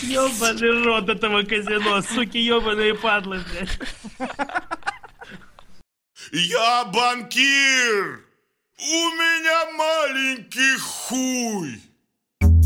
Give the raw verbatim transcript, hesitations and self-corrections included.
Ёбаный рот этого казино, суки ёбаные падлы, блядь. Я банкир! У меня маленький хуй!